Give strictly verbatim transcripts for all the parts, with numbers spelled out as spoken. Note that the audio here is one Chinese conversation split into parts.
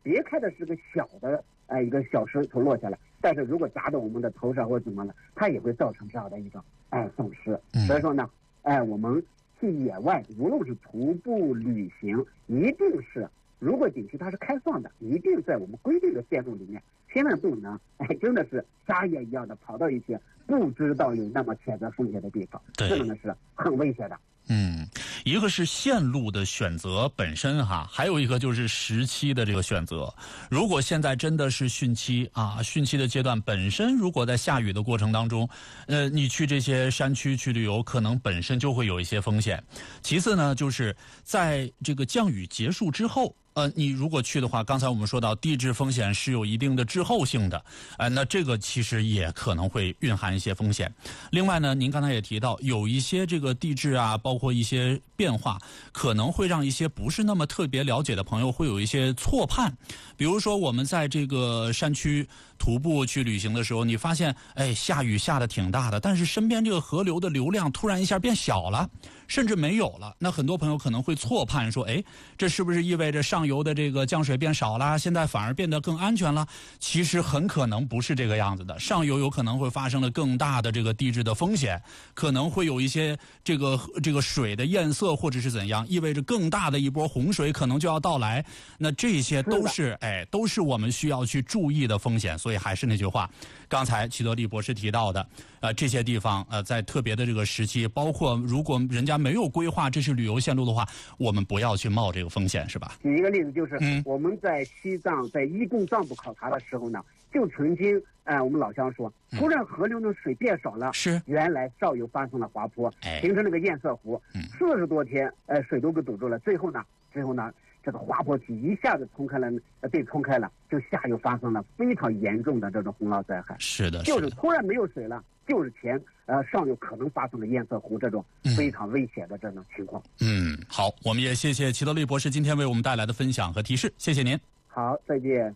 别开的是个小的呃一个小石头落下来，但是如果砸到我们的头上或怎么了，它也会造成这样的一种哎、呃、损失。所以说呢，哎、呃，我们去野外，无论是徒步旅行，一定是如果景区它是开放的，一定在我们规定的线路里面，千万不能哎真的是撒野一样的跑到一些不知道有那么潜在风险的地方，这个呢是很危险的。 嗯，一个是线路的选择本身哈，还有一个就是时期的这个选择。如果现在真的是汛期啊，汛期的阶段本身，如果在下雨的过程当中，呃，你去这些山区去旅游，可能本身就会有一些风险。其次呢，就是在这个降雨结束之后。呃，你如果去的话，刚才我们说到地质风险是有一定的滞后性的，呃，那这个其实也可能会蕴含一些风险。另外呢，您刚才也提到，有一些这个地质啊，包括一些变化，可能会让一些不是那么特别了解的朋友会有一些错判。比如说，我们在这个山区徒步去旅行的时候，你发现，哎，下雨下的挺大的，但是身边这个河流的流量突然一下变小了，甚至没有了。那很多朋友可能会错判说，哎，这是不是意味着上游的这个降水变少了，现在反而变得更安全了？其实很可能不是这个样子的，上游有可能会发生了更大的这个地质的风险，可能会有一些这个这个水的堰塞或者是怎样，意味着更大的一波洪水可能就要到来。那这些都是哎都是我们需要去注意的风险。所以还是那句话，刚才齐德利博士提到的，呃，这些地方呃在特别的这个时期，包括如果人家没有规划这是旅游线路的话，我们不要去冒这个风险，是吧？ 举一个例子，就是我们在西藏在伊贡藏布考察的时候呢，就曾经哎、呃，我们老乡说，突然河流的水变少了，是、嗯、原来上游发生了滑坡，哎、形成那个堰塞湖，四十多天，呃，水都给堵住了。最后呢，最后呢，这个滑坡体一下子冲开了，呃，被冲开了，就下游发生了非常严重的这种洪涝灾害。 是的， 就是突然没有水了，就是前呃上游可能发生的堰塞湖这种非常危险的这种情况。 嗯，好，我们也谢谢齐德利博士今天为我们带来的分享和提示，谢谢您。 好，再见。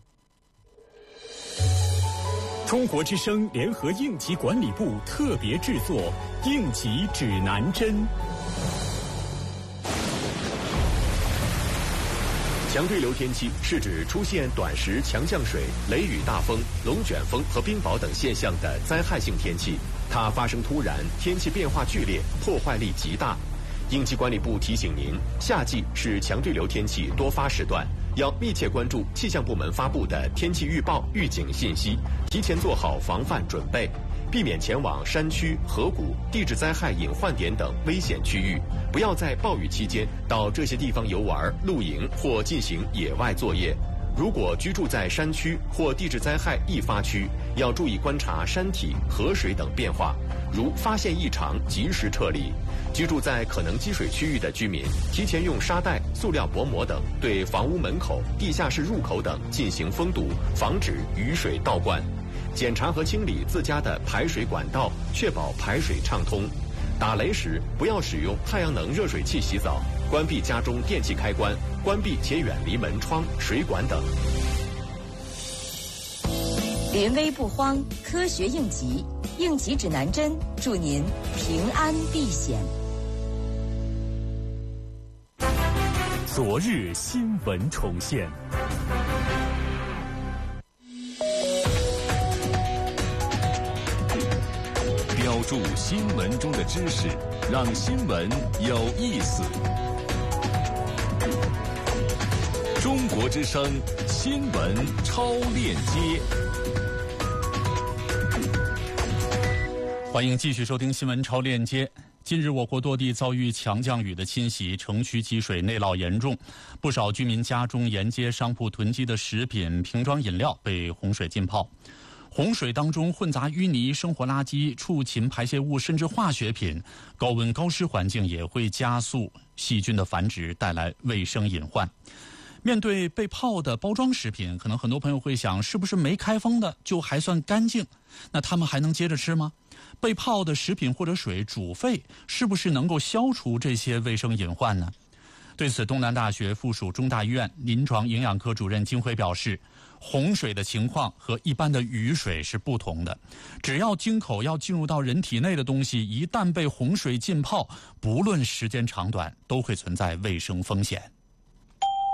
中国之声联合应急管理部特别制作《应急指南针》。 强对流天气是指出现短时强降水、雷雨大风、龙卷风和冰雹等现象的灾害性天气，它发生突然，天气变化剧烈，破坏力极大。应急管理部提醒您，夏季是强对流天气多发时段，要密切关注气象部门发布的天气预报、预警信息，提前做好防范准备，避免前往山区、河谷、地质灾害隐患点等危险区域，不要在暴雨期间到这些地方游玩、露营或进行野外作业。如果居住在山区或地质灾害易发区，要注意观察山体、河水等变化，如发现异常及时撤离。居住在可能积水区域的居民，提前用沙袋、塑料薄膜等对房屋门口、地下室入口等进行封堵，防止雨水倒灌。检查和清理自家的排水管道，确保排水畅通。打雷时不要使用太阳能热水器洗澡，关闭家中电器开关，关闭且远离门窗、水管等。 临危不慌，科学应急，应急指南针，祝您平安避险。 昨日新闻重现。 标注新闻中的知识，让新闻有意思。中国之声新闻超链接， 欢迎继续收听新闻超链接。近日，我国多地遭遇强降雨的侵袭，城区积水内涝严重，不少居民家中沿街商铺囤积的食品、瓶装饮料被洪水浸泡。洪水当中混杂淤泥、生活垃圾、畜禽排泄物，甚至化学品，高温高湿环境也会加速细菌的繁殖，带来卫生隐患。面对被泡的包装食品，可能很多朋友会想，是不是没开封的就还算干净？那他们还能接着吃吗？被泡的食品或者水煮沸，是不是能够消除这些卫生隐患呢？对此，东南大学附属中大医院临床营养科主任金辉表示，洪水的情况和一般的雨水是不同的，只要经口要进入到人体内的东西，一旦被洪水浸泡，不论时间长短，都会存在卫生风险。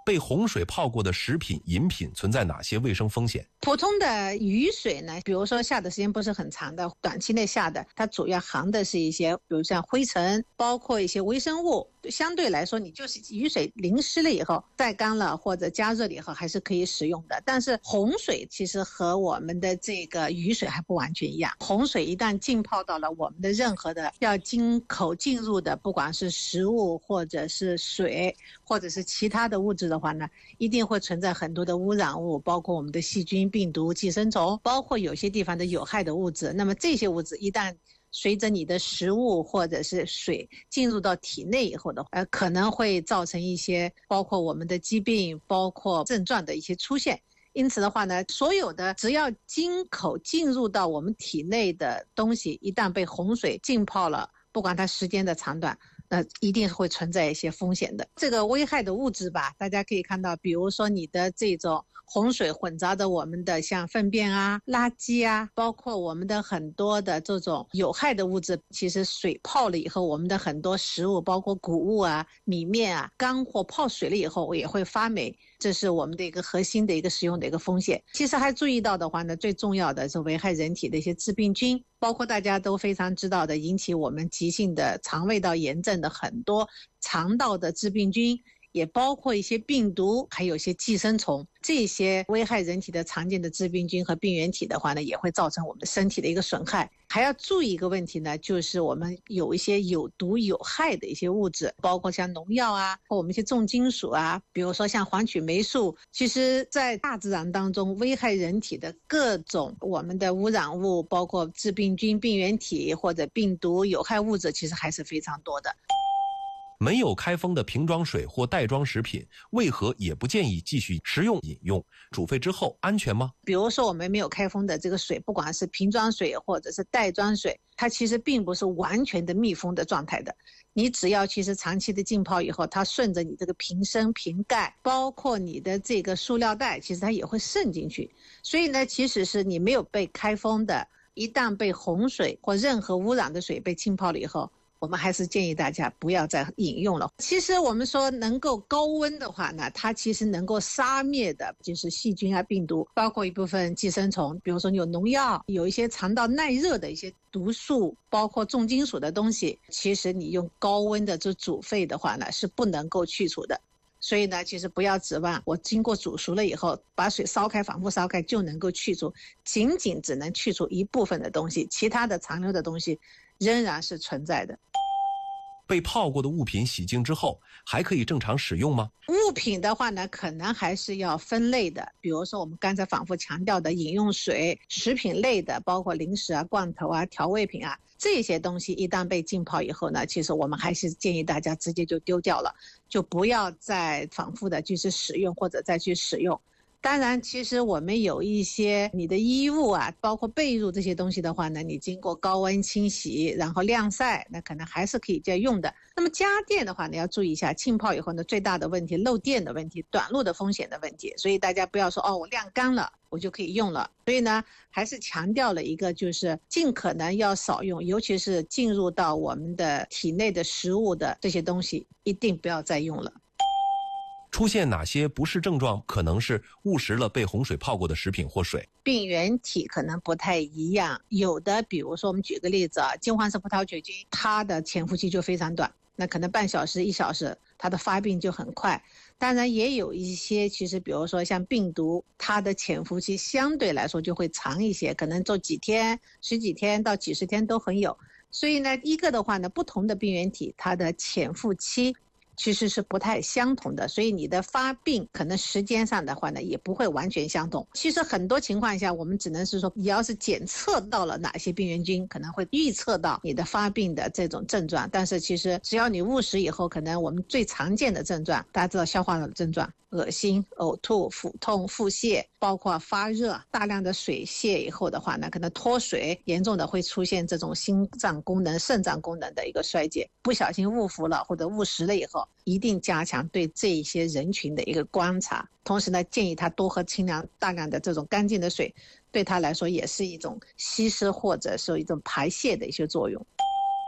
被洪水泡过的食品、饮品存在哪些卫生风险？ 普通的雨水呢，比如说下的时间不是很长的，短期内下的，它主要含的是一些，比如像灰尘，包括一些微生物。相对来说，你就是雨水淋湿了以后，晒干了或者加热了以后，还是可以使用的。但是洪水其实和我们的这个雨水还不完全一样。洪水一旦浸泡到了我们的任何的要经口进入的，不管是食物或者是水或者是其他的物质的话呢，一定会存在很多的污染物，包括我们的细菌、病毒、寄生虫，包括有些地方的有害的物质。那么这些物质一旦随着你的食物或者是水进入到体内以后的话，呃，可能会造成一些包括我们的疾病，包括症状的一些出现。因此的话呢，所有的只要经口进入到我们体内的东西，一旦被洪水浸泡了，不管它时间的长短，那一定会存在一些风险的。这个危害的物质吧，大家可以看到，比如说你的这种洪水混杂的我们的像粪便啊、垃圾啊，包括我们的很多的这种有害的物质，其实水泡了以后，我们的很多食物，包括谷物啊、米面啊、干货泡水了以后也会发霉，这是我们的一个核心的一个使用的一个风险。其实还注意到的话呢，最重要的是危害人体的一些致病菌，包括大家都非常知道的引起我们急性的肠胃道炎症的很多肠道的致病菌，也包括一些病毒，还有一些寄生虫。这些危害人体的常见的致病菌和病原体的话呢，也会造成我们身体的一个损害。还要注意一个问题呢，就是我们有一些有毒有害的一些物质，包括像农药啊，或我们一些重金属啊，比如说像黄曲霉素。其实在大自然当中危害人体的各种我们的污染物，包括致病菌、病原体或者病毒有害物质，其实还是非常多的。 没有开封的瓶装水或袋装食品，为何也不建议继续食用饮用？煮沸之后安全吗？ 比如说我们没有开封的这个水，不管是瓶装水或者是袋装水，它其实并不是完全的密封的状态的。你只要其实长期的浸泡以后，它顺着你这个瓶身、瓶盖，包括你的这个塑料袋，其实它也会渗进去。所以呢，其实是你没有被开封的，一旦被洪水或任何污染的水被浸泡了以后，我们还是建议大家不要再饮用了。其实我们说能够高温的话呢，它其实能够杀灭的就是细菌啊、病毒，包括一部分寄生虫，比如说有农药，有一些肠道耐热的一些毒素，包括重金属的东西，其实你用高温的这煮沸的话呢，是不能够去除的。所以呢，其实不要指望我经过煮熟了以后，把水烧开、反复烧开就能够去除，仅仅只能去除一部分的东西，其他的残留的东西仍然是存在的。 被泡过的物品洗净之后，还可以正常使用吗？ 物品的话呢，可能还是要分类的。比如说我们刚才反复强调的饮用水、食品类的，包括零食啊、罐头啊、调味品啊，这些东西一旦被浸泡以后呢，其实我们还是建议大家直接就丢掉了，就不要再反复的去使用或者再去使用。当然其实我们有一些你的衣物啊，包括被褥这些东西的话呢，你经过高温清洗然后晾晒，那可能还是可以再用的。那么家电的话呢，要注意一下浸泡以后呢，最大的问题漏电的问题、短路的风险的问题。所以大家不要说哦，我晾干了我就可以用了。所以呢，还是强调了一个，就是尽可能要少用，尤其是进入到我们的体内的食物的这些东西，一定不要再用了。 出现哪些不适症状可能是误食了被洪水泡过的食品或水？ 病原体可能不太一样，有的比如说我们举个例子啊，金黄色葡萄球菌，它的潜伏期就非常短，那可能半小时一小时它的发病就很快。当然也有一些其实比如说像病毒，它的潜伏期相对来说就会长一些，可能做几天、十几天到几十天都很有。所以呢，一个的话呢，不同的病原体它的潜伏期其实是不太相同的，所以你的发病可能时间上的话呢，也不会完全相同。其实很多情况下，我们只能是说，你要是检测到了哪些病原菌，可能会预测到你的发病的这种症状。但是其实只要你误食以后，可能我们最常见的症状，大家知道消化道的症状，恶心、呕吐、腹痛、腹泻，包括发热，大量的水泄以后的话呢，可能脱水，严重的会出现这种心脏功能、肾脏功能的一个衰竭。不小心误服了或者误食了以后，一定加强对这一些人群的一个观察。同时呢，建议他多喝清凉大量的这种干净的水，对他来说也是一种稀释或者是一种排泄的一些作用。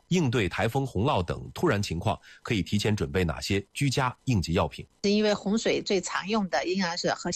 应对台风、洪涝等突然情况，可以提前准备哪些居家应急药品？ 因为洪水最常用的应该是和